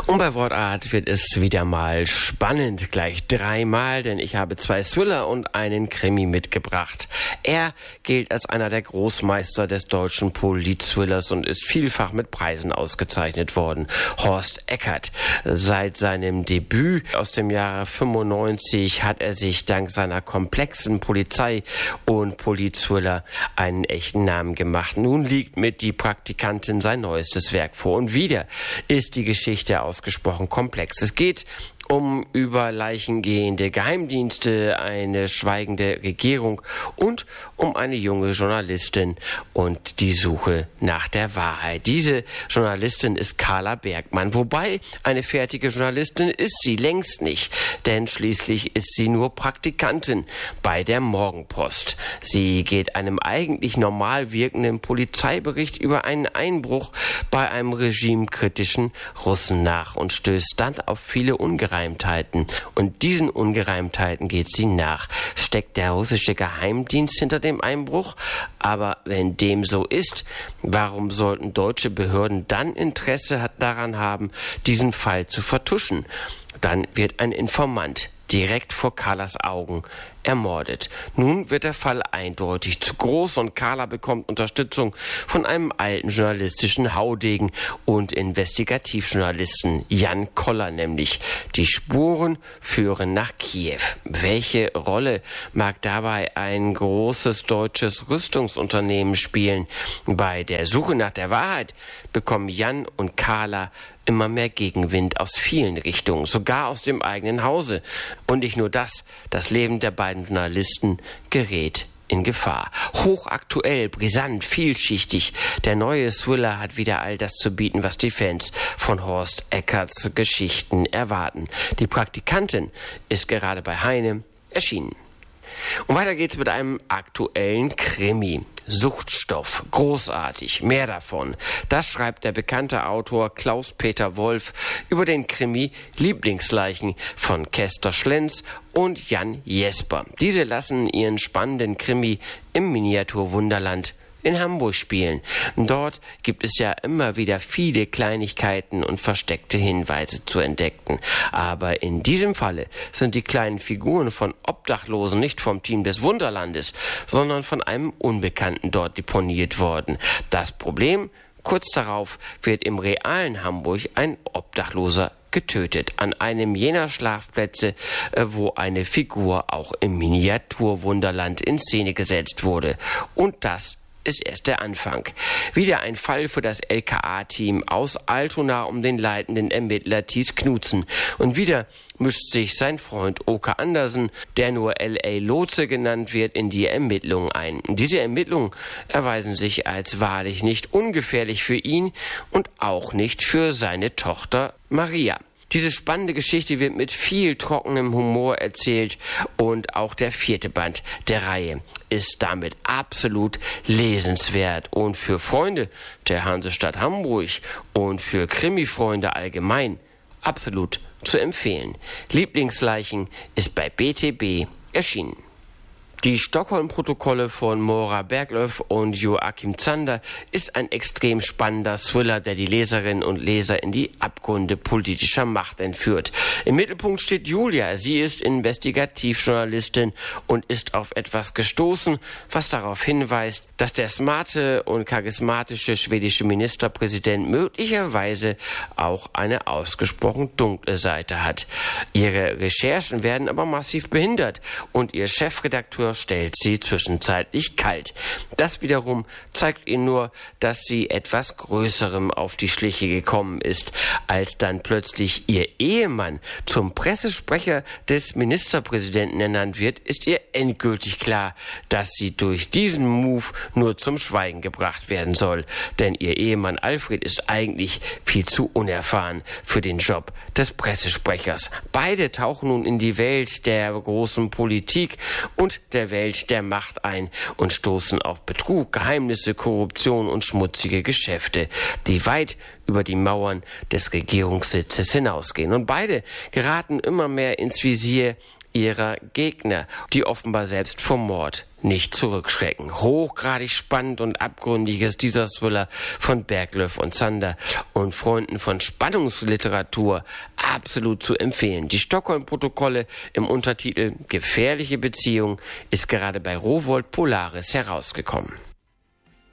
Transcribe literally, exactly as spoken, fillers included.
Und bei Wortart wird es wieder mal spannend, gleich dreimal, denn ich habe zwei Thriller und einen Krimi mitgebracht. Er gilt als einer der Großmeister des deutschen Polit-Thrillers und ist vielfach mit Preisen ausgezeichnet worden. Horst Eckert. Seit seinem Debüt aus dem Jahre fünfundneunzig hat er sich dank seiner komplexen Polizei- und Polit-Thriller einen echten Namen gemacht. Nun liegt mit Die Praktikantin sein neuestes Werk vor. Und wieder ist die Geschichte ausgesprochen komplex. Es geht um über Leichen gehende Geheimdienste, eine schweigende Regierung und um eine junge Journalistin und die Suche nach der Wahrheit. Diese Journalistin ist Carla Bergmann, wobei eine fertige Journalistin ist sie längst nicht, denn schließlich ist sie nur Praktikantin bei der Morgenpost. Sie geht einem eigentlich normal wirkenden Polizeibericht über einen Einbruch bei einem regimekritischen Russen nach und stößt dann auf viele Ungereimtheiten. Und diesen Ungereimtheiten geht sie nach. Steckt der russische Geheimdienst hinter dem Einbruch? Aber wenn dem so ist, warum sollten deutsche Behörden dann Interesse daran haben, diesen Fall zu vertuschen? Dann wird ein Informant direkt vor Carlas Augen ermordet. Nun wird der Fall eindeutig zu groß und Carla bekommt Unterstützung von einem alten journalistischen Haudegen und Investigativjournalisten, Jan Koller nämlich. Die Spuren führen nach Kiew. Welche Rolle mag dabei ein großes deutsches Rüstungsunternehmen spielen? Bei der Suche nach der Wahrheit bekommen Jan und Carla immer mehr Gegenwind aus vielen Richtungen, sogar aus dem eigenen Hause. Und nicht nur das, das Leben der beiden Journalisten gerät in Gefahr. Hochaktuell, brisant, vielschichtig. Der neue Thriller hat wieder all das zu bieten, was die Fans von Horst Eckerts Geschichten erwarten. Die Praktikantin ist gerade bei Heine erschienen. Und weiter geht's mit einem aktuellen Krimi. Suchtstoff, großartig, mehr davon. Das schreibt der bekannte Autor Klaus-Peter Wolf über den Krimi Lieblingsleichen von Kester Schlenz und Jan Jesper. Diese lassen ihren spannenden Krimi im Miniaturwunderland in Hamburg spielen. Dort gibt es ja immer wieder viele Kleinigkeiten und versteckte Hinweise zu entdecken. Aber in diesem Falle sind die kleinen Figuren von Obdachlosen nicht vom Team des Wunderlandes, sondern von einem Unbekannten dort deponiert worden. Das Problem: kurz darauf wird im realen Hamburg ein Obdachloser getötet, an einem jener Schlafplätze, wo eine Figur auch im Miniaturwunderland in Szene gesetzt wurde. Und das ist erst der Anfang. Wieder ein Fall für das L K A-Team aus Altona um den leitenden Ermittler Thies Knutzen. Und wieder mischt sich sein Freund Oke Andersen, der nur L A Lotse genannt wird, in die Ermittlungen ein. Diese Ermittlungen erweisen sich als wahrlich nicht ungefährlich für ihn und auch nicht für seine Tochter Maria. Diese spannende Geschichte wird mit viel trockenem Humor erzählt und auch der vierte Band der Reihe ist damit absolut lesenswert und für Freunde der Hansestadt Hamburg und für Krimi-Freunde allgemein absolut zu empfehlen. Lieblingsleichen ist bei B T B erschienen. Die Stockholm-Protokolle von Maura Berglöf und Joachim Zander ist ein extrem spannender Thriller, der die Leserinnen und Leser in die Abgründe politischer Macht entführt. Im Mittelpunkt steht Julia. Sie ist Investigativjournalistin und ist auf etwas gestoßen, was darauf hinweist, dass der smarte und charismatische schwedische Ministerpräsident möglicherweise auch eine ausgesprochen dunkle Seite hat. Ihre Recherchen werden aber massiv behindert und ihr Chefredakteur stellt sie zwischenzeitlich kalt. Das wiederum zeigt ihr nur, dass sie etwas Größerem auf die Schliche gekommen ist. Als dann plötzlich ihr Ehemann zum Pressesprecher des Ministerpräsidenten ernannt wird, ist ihr endgültig klar, dass sie durch diesen Move nur zum Schweigen gebracht werden soll. Denn ihr Ehemann Alfred ist eigentlich viel zu unerfahren für den Job des Pressesprechers. Beide tauchen nun in die Welt der großen Politik und der Welt der Macht ein und stoßen auf Betrug, Geheimnisse, Korruption und schmutzige Geschäfte, die weit über die Mauern des Regierungssitzes hinausgehen. Und beide geraten immer mehr ins Visier ihrer Gegner, die offenbar selbst vor Mord nicht zurückschrecken. Hochgradig spannend und abgründig ist dieser Thriller von Berglöf und Zander und Freunden von Spannungsliteratur absolut zu empfehlen. Die Stockholm-Protokolle im Untertitel Gefährliche Beziehung ist gerade bei Rowohlt Polaris herausgekommen.